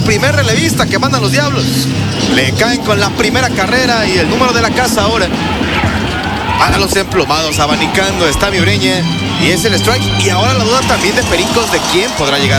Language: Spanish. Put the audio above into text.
primer relevista que mandan los Diablos. Le caen con la primera carrera y el número de la casa ahora. Para los emplumados, abanicando está Ureña y es el strike. Y ahora la duda también de Pericos de quién podrá llegar